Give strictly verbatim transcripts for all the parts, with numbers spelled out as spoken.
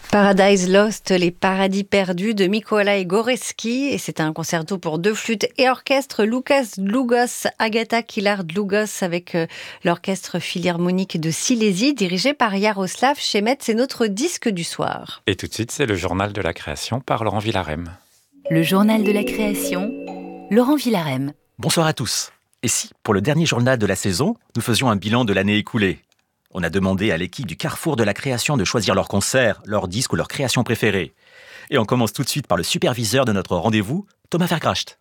Paradise Lost, les paradis perdus de Mikołaj Górecki, et c'est un concerto pour deux flûtes et orchestre. Łukasz Długosz, Agata Kilar-Długosz avec euh, l'orchestre philharmonique de Silésie dirigé par Jaroslav Šemec. C'est notre disque du soir. Et tout de suite, c'est le journal de la création par Laurent Villarem. Le journal de la création, Laurent Villarem. Bonsoir à tous. Et si, pour le dernier journal de la saison, nous faisions un bilan de l'année écoulée ? On a demandé à l'équipe du Carrefour de la Création de choisir leur concert, leur disque ou leur création préférée. Et on commence tout de suite par le superviseur de notre rendez-vous, Thomas Vergracht.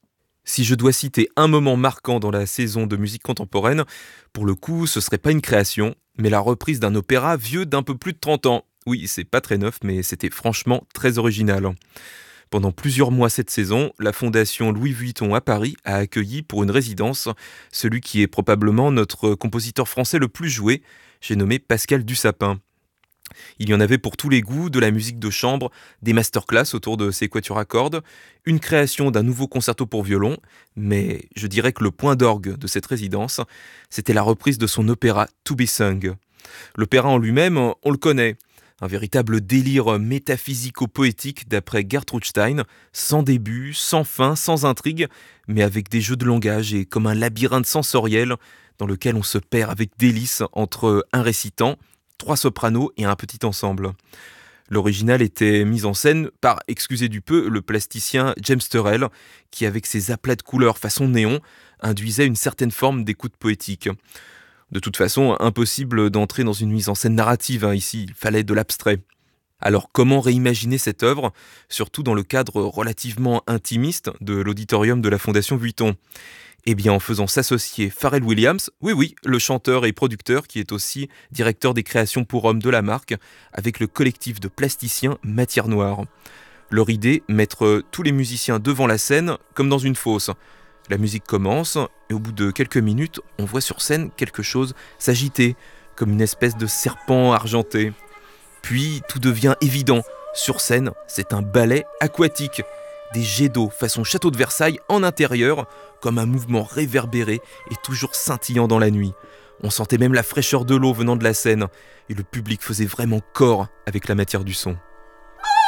Si je dois citer un moment marquant dans la saison de musique contemporaine, pour le coup, ce serait pas une création, mais la reprise d'un opéra vieux d'un peu plus de trente ans. Oui, c'est pas très neuf, mais c'était franchement très original. Pendant plusieurs mois cette saison, la Fondation Louis Vuitton à Paris a accueilli pour une résidence celui qui est probablement notre compositeur français le plus joué, j'ai nommé Pascal Dussapin. Il y en avait pour tous les goûts, de la musique de chambre, des masterclass autour de ses quatuors à cordes, une création d'un nouveau concerto pour violon, mais je dirais que le point d'orgue de cette résidence, c'était la reprise de son opéra To Be Sung. L'opéra en lui-même, on le connaît. Un véritable délire métaphysico-poétique d'après Gertrude Stein, sans début, sans fin, sans intrigue, mais avec des jeux de langage et comme un labyrinthe sensoriel dans lequel on se perd avec délice entre un récitant, trois sopranos et un petit ensemble. L'original était mis en scène par, excusez du peu, le plasticien James Turrell, qui avec ses aplats de couleurs façon néon, induisait une certaine forme d'écoute poétique. De toute façon, impossible d'entrer dans une mise en scène narrative, hein, ici, il fallait de l'abstrait. Alors comment réimaginer cette œuvre, surtout dans le cadre relativement intimiste de l'auditorium de la Fondation Vuitton ? Eh bien en faisant s'associer Pharrell Williams, oui oui, le chanteur et producteur qui est aussi directeur des créations pour hommes de la marque, avec le collectif de plasticiens Matière Noire. Leur idée, mettre tous les musiciens devant la scène comme dans une fosse. La musique commence, et au bout de quelques minutes, on voit sur scène quelque chose s'agiter, comme une espèce de serpent argenté. Puis, tout devient évident. Sur scène, c'est un ballet aquatique. Des jets d'eau façon château de Versailles en intérieur, comme un mouvement réverbéré et toujours scintillant dans la nuit. On sentait même la fraîcheur de l'eau venant de la scène, et le public faisait vraiment corps avec la matière du son.